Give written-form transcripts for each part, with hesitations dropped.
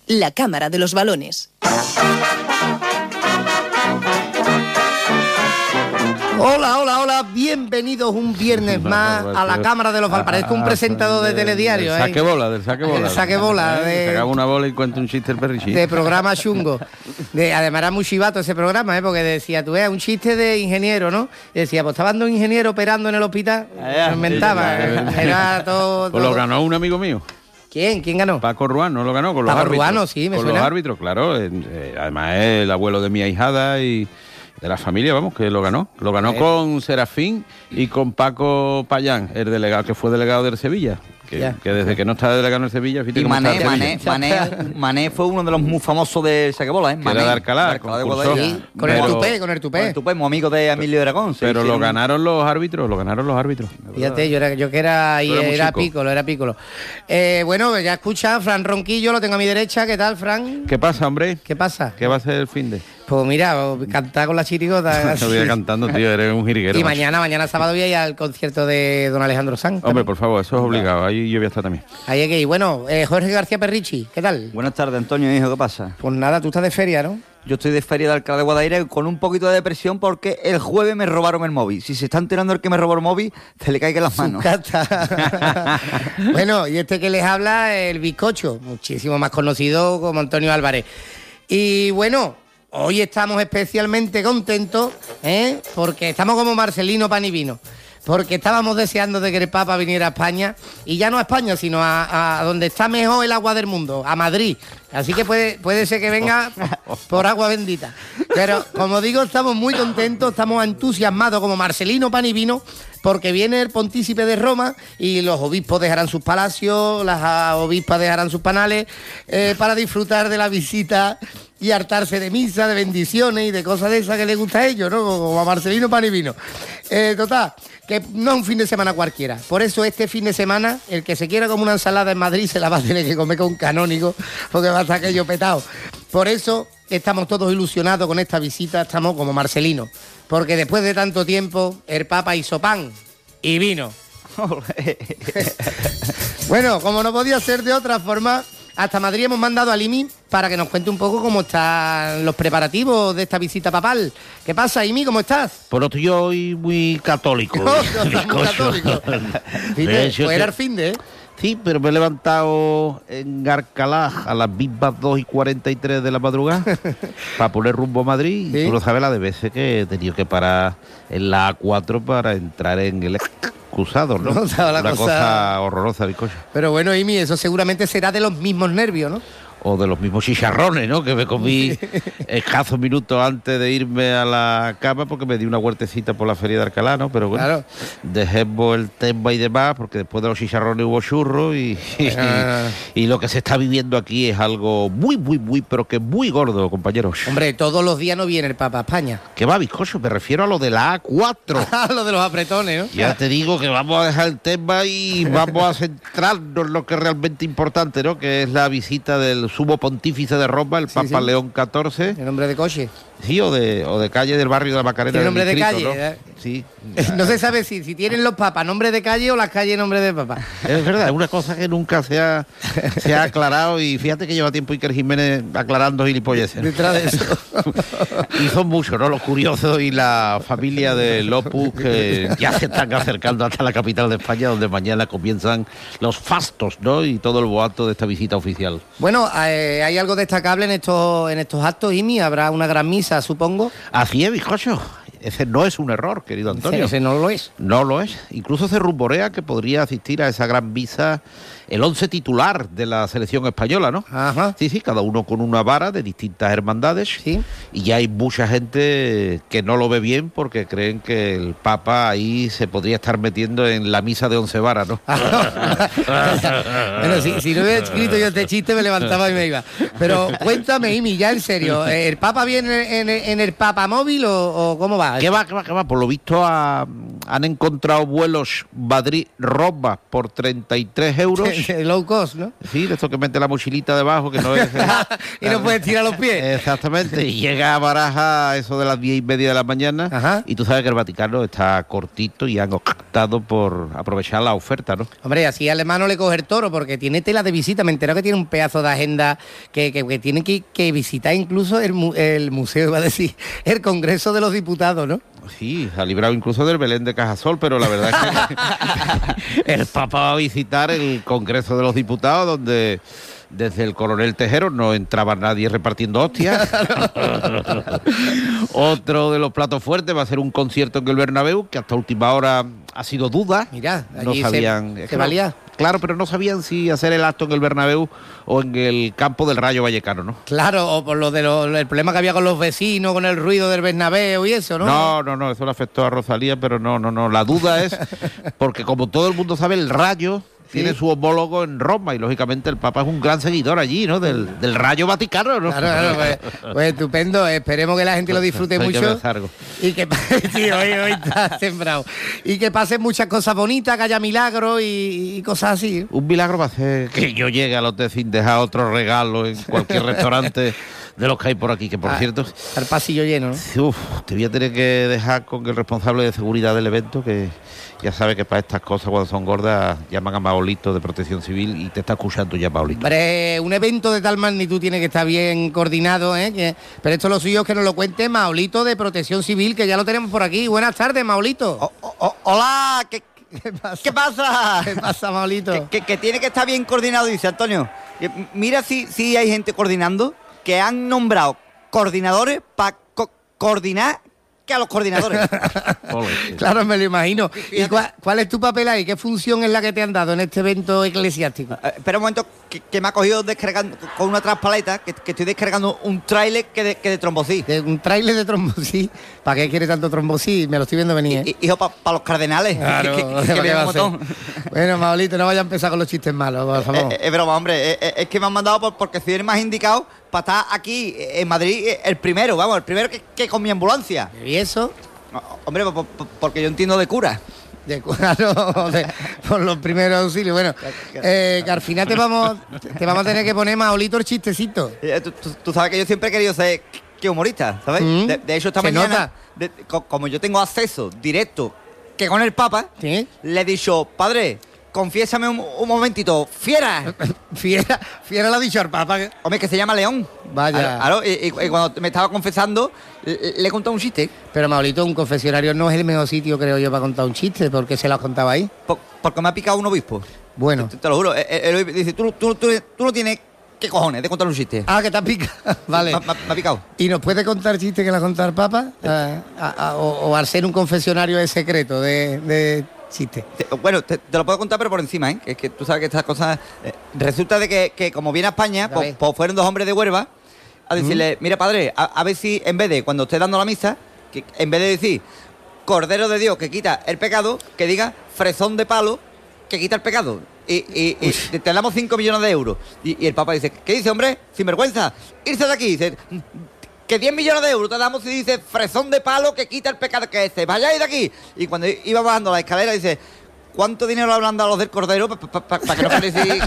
la cámara de los balones. Hola, hola, hola, bienvenidos un viernes más a la Cámara de los Balones. Parezco un presentador de telediario, del saque bola. El saque bola. Sacaba una bola y cuenta un chiste el perrichín. De programa chungo. Además era muy chivato ese programa, porque decía, tú veas, un chiste de ingeniero, ¿no? Y decía, pues estaba un ingeniero operando en el hospital. Lo inventaba. Era todo... Pues lo ganó un amigo mío. ¿Quién ganó? Paco Ruano lo ganó con los árbitros. Ruano, sí, me con suena. Los árbitros, claro. Además es el abuelo de mi ahijada y de la familia, vamos, que lo ganó. Lo ganó con Serafín y con Paco Payán, el delegado que fue delegado del Sevilla. Que desde que no está delegado en Sevilla, fíjate cómo está Sevilla. Mané fue uno de los muy famosos de saquebola, Que era de Alcalá, con el tupé. Muy amigo de Emilio Aragón. Pero lo ganaron los árbitros, Fíjate, yo que era Pícolo. Bueno, ya escucha, Fran Ronquillo, lo tengo a mi derecha. ¿Qué tal, Fran? ¿Qué pasa, hombre? ¿Qué pasa? ¿Qué va a ser el finde? Pues mira, cantar con la chirigota. Te voy a cantando, tío, eres un jiriguero. Y mañana sábado voy a ir al concierto de don Alejandro Sanz. Hombre, por favor, eso es obligado, ahí yo voy a estar también. Ahí hay que ir. Bueno, Jorge García Perrichi, ¿qué tal? Buenas tardes, Antonio, hijo, ¿qué pasa? Pues nada, tú estás de feria, ¿no? Yo estoy de feria de Alcalá de Guadaira con un poquito de depresión porque el jueves me robaron el móvil. Si se está enterando el que me robó el móvil, se le caigan las manos. Bueno, y este que les habla, el bizcocho, muchísimo más conocido como Antonio Álvarez. Y bueno, hoy estamos especialmente contentos, porque estamos como Marcelino Pan y Vino. Porque estábamos deseando de que el Papa viniera a España, y ya no a España, sino a donde está mejor el agua del mundo, a Madrid. Así que puede ser que venga por agua bendita. Pero, como digo, estamos muy contentos, estamos entusiasmados como Marcelino Pan y Vino, porque viene el pontícipe de Roma y los obispos dejarán sus palacios, las obispas dejarán sus panales para disfrutar de la visita y hartarse de misa, de bendiciones y de cosas de esas que les gusta a ellos, ¿no? Como a Marcelino Pan y Vino. Total, que no es un fin de semana cualquiera. Por eso este fin de semana, el que se quiera como una ensalada en Madrid se la va a tener que comer con canónigo, porque va a estar aquello petado. Por eso estamos todos ilusionados con esta visita, estamos como Marcelino. Porque después de tanto tiempo, el Papa hizo pan y vino. Bueno, como no podía ser de otra forma, hasta Madrid hemos mandado a Imi para que nos cuente un poco cómo están los preparativos de esta visita papal. ¿Qué pasa, Imi? ¿Cómo estás? Pues estoy hoy muy católico. No estás muy católico. Pues era el fin de... Sí, pero me he levantado en Alcalá a las mismas 2:43 de la madrugada para poner rumbo a Madrid. ¿Sí? Y tú no sabes la de veces que he tenido que parar en la A4 para entrar en el cruzado, ¿no? Una cosa horrorosa, bizcocho. Pero bueno, Imi, eso seguramente será de los mismos nervios, ¿no? O de los mismos chicharrones, ¿no? Que me comí escasos minutos antes de irme a la cama porque me di una huertecita por la feria de Alcalá, ¿no? Pero bueno, claro, dejemos el tema y demás porque después de los chicharrones hubo churros y lo que se está viviendo aquí es algo muy, pero que muy gordo, compañeros. Hombre, todos los días no viene el Papa a España. ¿Qué va, bizcocho? Me refiero a lo de la A4. Lo de los apretones, ¿no? Ya te digo que vamos a dejar el tema y vamos a centrarnos en lo que es realmente importante, ¿no? Que es la visita del sumo pontífice de Roma, el Papa León XIV. ¿El nombre de coche? Sí, o de calle del barrio de la Macarena. ¿El nombre de calle? ¿No? Sí. No se sabe si tienen los papas nombre de calle o las calles nombre de papa. Es verdad, es una cosa que nunca se ha aclarado y fíjate que lleva tiempo Iker Jiménez aclarando gilipolleces. Detrás de eso. Y son muchos, ¿no? Los curiosos y la familia de Lopus que ya se están acercando hasta la capital de España, donde mañana comienzan los fastos, ¿no? Y todo el boato de esta visita oficial. Bueno, hay algo destacable en estos actos, Imi. Habrá una gran misa, supongo. Así es, bizcocho. Ese no es un error, querido Antonio. Ese no lo es. No lo es. Incluso se rumorea que podría asistir a esa gran misa el 11 titular de la selección española, ¿no? Ajá. Sí, cada uno con una vara de distintas hermandades. Sí. Y ya hay mucha gente que no lo ve bien porque creen que el Papa ahí se podría estar metiendo en la misa de 11 varas, ¿no? Bueno, si no hubiera escrito yo este chiste me levantaba y me iba. Pero cuéntame, Imi, ya en serio, ¿el Papa viene en el Papa móvil o cómo va? ¿Qué va? Por lo visto ha han encontrado vuelos Madrid-Roma por 33 euros. Low cost, ¿no? Sí, de esto que mete la mochilita debajo, que no es... y no puedes tirar los pies. Exactamente, y llega a Baraja eso de las 10:30 de la mañana. Ajá. Y tú sabes que el Vaticano está cortito y han optado por aprovechar la oferta, ¿no? Hombre, así al hermano le coge el toro, porque tiene tela de visita. Me entero que tiene un pedazo de agenda que tiene que visitar incluso el museo, iba a decir, el Congreso de los Diputados, ¿no? Sí, se ha librado incluso del Belén de Cajasol, pero la verdad es que el Papa va a visitar el Congreso de los Diputados, donde desde el coronel Tejero no entraba nadie repartiendo hostias. Otro de los platos fuertes va a ser un concierto en el Bernabéu, que hasta última hora ha sido duda. Mira, no allí sabían, se valía. Claro, pero no sabían si hacer el acto en el Bernabéu o en el campo del Rayo Vallecano, ¿no? Claro, o por el problema que había con los vecinos, con el ruido del Bernabéu y eso, ¿no? No, eso le afectó a Rosalía, pero no. La duda es, porque como todo el mundo sabe, el Rayo tiene su homólogo en Roma y lógicamente el Papa es un gran seguidor allí, ¿no? Del Rayo Vaticano, ¿no? Claro, pues estupendo. Esperemos que la gente lo disfrute mucho. Y que sí, hoy está sembrado. Y que pasen muchas cosas bonitas, que haya milagros y cosas así. Un milagro va a ser que yo llegue al hotel sin dejar otro regalo en cualquier restaurante de los que hay por aquí, que por cierto... Al pasillo lleno, ¿no? Uf, te voy a tener que dejar con el responsable de seguridad del evento, que ya sabe que para estas cosas, cuando son gordas, llaman a Maolito de Protección Civil y te está escuchando ya, Maolito. Hombre, un evento de tal magnitud tiene que estar bien coordinado, ¿eh? Pero esto lo suyo es que nos lo cuente Maolito de Protección Civil, que ya lo tenemos por aquí. Buenas tardes, Maolito. Hola, ¿Qué pasa? ¿Qué pasa, Maolito? Que tiene que estar bien coordinado, dice Antonio. Mira si hay gente coordinando, que han nombrado coordinadores para coordinar que a los coordinadores. Claro, me lo imagino. ¿Y cuál es tu papel ahí? ¿Qué función es la que te han dado en este evento eclesiástico? Espera un momento, que me ha cogido descargando con una traspaleta, que estoy descargando un tráiler que de trombosí. ¿Un tráiler de trombosí? ¿Para qué quiere tanto trombosí? Me lo estoy viendo venir, ¿eh? Hijo, para los cardenales. Claro, que viene un montón. Bueno, Maolito, no vaya a empezar con los chistes malos, por favor. Es broma, hombre. Es que me han mandado porque soy el más indicado para estar aquí en Madrid el primero que con mi ambulancia. ¿Y eso? Hombre, porque yo entiendo de cura. Por los primeros auxilios. Bueno, que al final te vamos a tener que poner, Maolito, el chistecito. Tú sabes que yo siempre he querido ser que humorista, ¿sabes? De hecho, esta mañana, como yo tengo acceso directo que con el Papa, ¿sí? Le he dicho, padre, confiésame un momentito, fiera. Fiera lo ha dicho al Papa. Hombre, que se llama León. Vaya. Claro, y cuando me estaba confesando, le he contado un chiste. Pero, Maolito, un confesionario no es el mejor sitio, creo yo, para contar un chiste. ¿Por qué se lo has contado ahí? Porque me ha picado un obispo. Bueno. Te lo juro. Dice, tú no tienes qué cojones de contar un chiste. Ah, que te ha picado. Vale. Me ha picado. ¿Y nos puede contar chistes que le ha contado el Papa? O al ser un confesionario de secreto de chiste. Bueno, te lo puedo contar, pero por encima, ¿eh? Que es que tú sabes que estas cosas... resulta de que como viene a España, pues fueron dos hombres de Huelva a decirle, mira, padre, a ver si en vez de, cuando esté dando la misa, que en vez de decir Cordero de Dios que quita el pecado, que diga fresón de palo que quita el pecado. Y te damos 5 millones de euros. Y el Papa dice, ¿qué dice, hombre? Sinvergüenza. Irse de aquí. Dice, que 10 millones de euros te damos y dice fresón de palo que quita el pecado, que se vayáis de aquí. Y cuando iba bajando la escalera dice, ¿cuánto dinero le habrán dado a los del Cordero para que no parece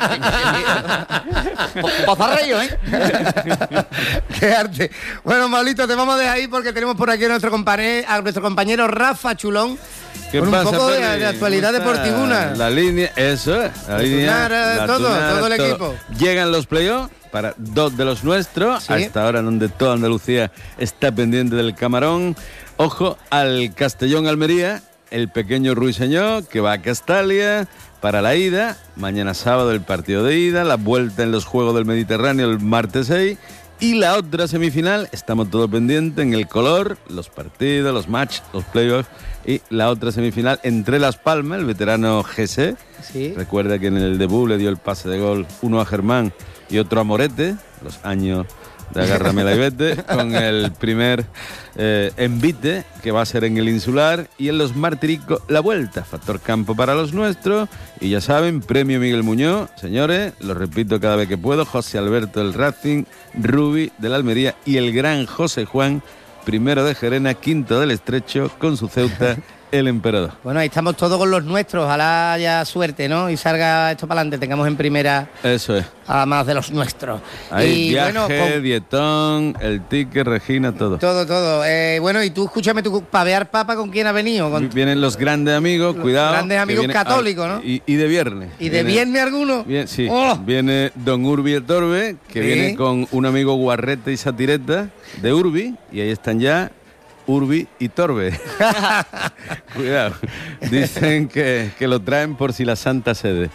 pozarreyo, ¿eh? Qué arte. Bueno, Maolito, te vamos a dejar ahí porque tenemos por aquí a nuestro compañero Rafa Chulón. Con un poco de actualidad deportivuna. La línea, eso es. La línea, todo el equipo. Llegan los playoffs para dos de los nuestros. Sí. Hasta ahora donde toda Andalucía está pendiente del camarón. Ojo al Castellón-Almería. El pequeño Ruiseñor que va a Castalia para la ida. Mañana sábado el partido de ida. La vuelta en los Juegos del Mediterráneo el martes 6. Y la otra semifinal, estamos todos pendientes en el color, los partidos, los matches, los playoffs. Y la otra semifinal entre Las Palmas, el veterano GC. Sí. Recuerda que en el debut le dio el pase de gol uno a Germán y otro a Morete. Los años de agárramela y vete, con el primer envite que va a ser en el Insular, y en los Martiricos la vuelta, factor campo para los nuestros, y ya saben, premio Miguel Muñoz, señores, lo repito cada vez que puedo, José Alberto del Racing, Rubi de la Almería y el gran José Juan, primero de Gerena, quinto del Estrecho, con su Ceuta el emperador. Bueno, ahí estamos todos con los nuestros, ojalá haya suerte, ¿no? Y salga esto para adelante, tengamos en primera... Eso es. A más de los nuestros. Hay viaje, dietón, el ticket, Regina, todo. Todo. Bueno, y tú, escúchame, tú, pavear papa, ¿con quién ha venido? Vienen los grandes amigos, cuidado. Grandes amigos católicos, ¿no? Y de viernes. ¿Y de viernes alguno? Sí. ¡Oh! Viene don Urbi el Torbe, que viene con un amigo Guarrete y Satireta de Urbi, y ahí están ya Urbi y Torbe. Cuidado. Dicen que lo traen por si la Santa Sede.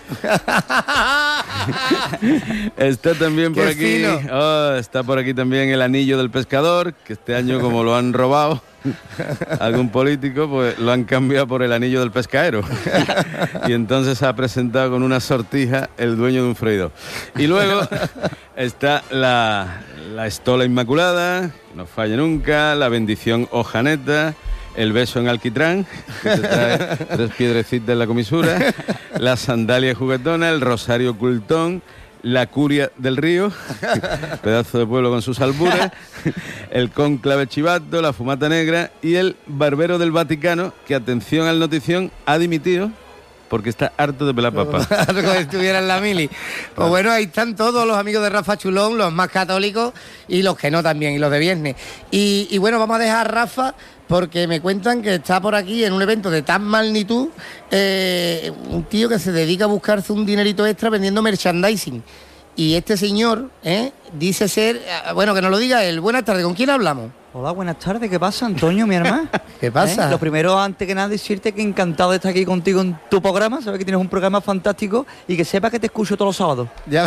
Está también por aquí. Está por aquí también el anillo del pescador, que este año, como lo han robado algún político, pues lo han cambiado por el anillo del pescadero. Y entonces se ha presentado con una sortija el dueño de un freidor. Y luego está la estola inmaculada, no falla nunca, la bendición hojaneta, el beso en alquitrán, que te trae 3 piedrecitas en la comisura, la sandalia juguetona, el rosario cultón, la curia del río, pedazo de pueblo con sus albures, el cónclave chivato, la fumata negra y el barbero del Vaticano, que, atención al notición, ha dimitido porque está harto de pelar papas. Como si estuviera en la mili. Pues bueno, ahí están todos los amigos de Rafa Chulón, los más católicos y los que no también, y los de viernes. Y bueno, vamos a dejar a Rafa porque me cuentan que está por aquí en un evento de tan magnitud, un tío que se dedica a buscarse un dinerito extra vendiendo merchandising. Y este señor dice ser, bueno, que nos lo diga él. Buenas tardes, ¿con quién hablamos? Hola, buenas tardes, ¿qué pasa, Antonio, mi hermano? ¿Qué pasa? Lo primero, antes que nada, decirte que encantado de estar aquí contigo en tu programa. Sabes que tienes un programa fantástico y que sepas que te escucho todos los sábados. Ya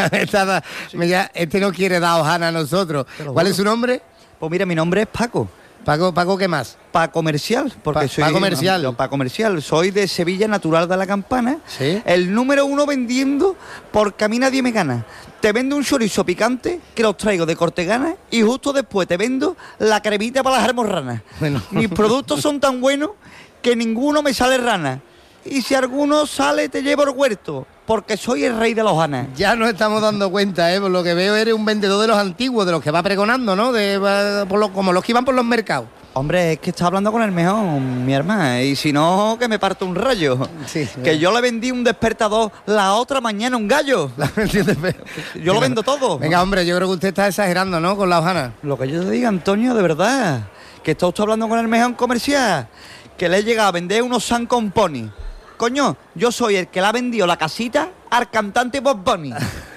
este no quiere dar hojana a nosotros. ¿Cuál es su nombre? Pues mira, mi nombre es Paco. Paco, ¿qué más? Pa comercial, porque soy... Pa comercial, soy de Sevilla, natural de la Campana. ¿Sí? El número 1 vendiendo porque a mí nadie me gana. Te vendo un chorizo picante que los traigo de Cortegana y justo después te vendo la cremita para las almorranas. Bueno. Mis productos son tan buenos que ninguno me sale rana. Y si alguno sale te llevo al huerto, porque soy el rey de los hanas. Ya nos estamos dando cuenta, por lo que veo eres un vendedor de los antiguos, de los que va pregonando, ¿no? Como los que iban por los mercados. Hombre, es que está hablando con el mejor, mi hermana, y si no, que me parto un rayo. Sí, que yo le vendí un despertador la otra mañana un gallo. Yo lo vendo todo. Venga, hombre, yo creo que usted está exagerando, ¿no? Con la hojana. Lo que yo te diga, Antonio, de verdad, que está usted hablando con el mejor comercial, que le he llegado a vender unos San Componi. Coño, yo soy el que le ha vendido la casita al cantante Bob Bunny.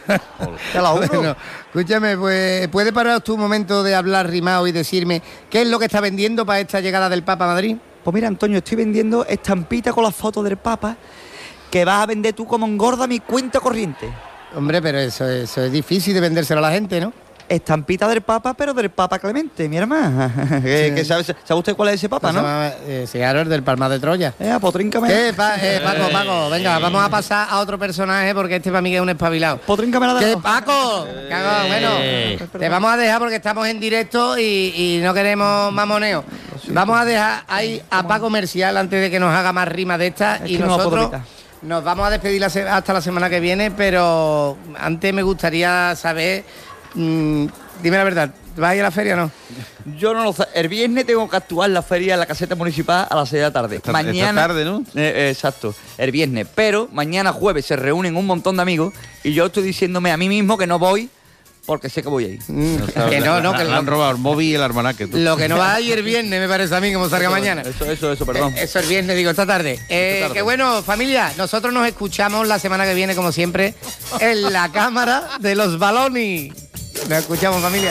Te lo juro. Bueno, escúchame, pues, ¿puede parar tú un momento de hablar rimado y decirme qué es lo que está vendiendo para esta llegada del Papa a Madrid? Pues mira, Antonio, estoy vendiendo estampita con las fotos del Papa que vas a vender tú como engorda mi cuenta corriente. Hombre, pero eso es difícil de vendérselo a la gente, ¿no? Estampita del Papa, pero del Papa Clemente, mi hermana. ¿Sabe usted cuál es ese Papa, no? Sí, claro, el del Palmar de Troya. Potríncame. Paco, venga, vamos a pasar a otro personaje porque este para mí que es un espabilado. Potríncame la de... ¿Qué, Paco? Bueno, te vamos a dejar porque estamos en directo y no queremos mamoneo. Vamos a dejar ahí a Paco Comercial antes de que nos haga más rimas de estas y nosotros nos vamos a despedir hasta la semana que viene, pero antes me gustaría saber... dime la verdad, ¿vas a ir a la feria o no? Yo no lo sé. El viernes tengo que actuar en la feria en la caseta municipal a las 6 de la tarde. Esta tarde, ¿no? Exacto, el viernes. Pero mañana jueves se reúnen un montón de amigos y yo estoy diciéndome a mí mismo que no voy porque sé que voy a ir. Que no, que le han robado el móvil y el almanaque. Lo que no va a ir el viernes, me parece a mí, como salga mañana. Eso, perdón. Eso el viernes, digo, esta tarde. Que bueno, familia, nosotros nos escuchamos la semana que viene, como siempre, en la cámara de los balones. Nos escuchamos, familia.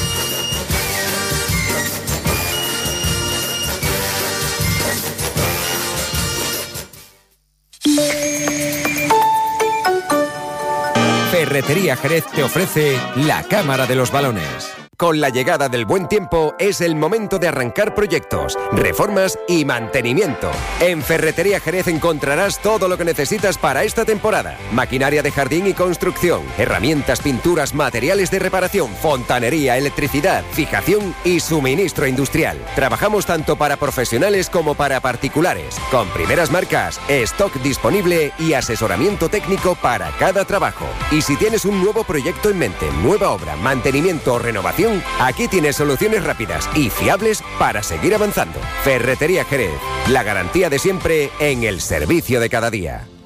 Ferretería Jerez te ofrece la Cámara de los Balones. Con la llegada del buen tiempo es el momento de arrancar proyectos, reformas y mantenimiento. En Ferretería Jerez encontrarás todo lo que necesitas para esta temporada. Maquinaria de jardín y construcción, herramientas, pinturas, materiales de reparación, fontanería, electricidad, fijación y suministro industrial. Trabajamos tanto para profesionales como para particulares, con primeras marcas, stock disponible y asesoramiento técnico para cada trabajo. Y si tienes un nuevo proyecto en mente, nueva obra, mantenimiento o renovación, reparación, aquí tienes soluciones rápidas y fiables para seguir avanzando. Ferretería Jerez, la garantía de siempre en el servicio de cada día.